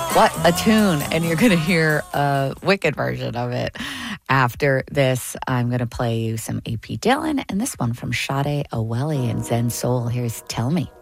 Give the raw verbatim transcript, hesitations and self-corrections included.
What a tune. And you're going to hear a wicked version of it. After this, I'm going to play you some A P Dylan and this one from Sade Aweli and Zen Soul. Here's Tell Me.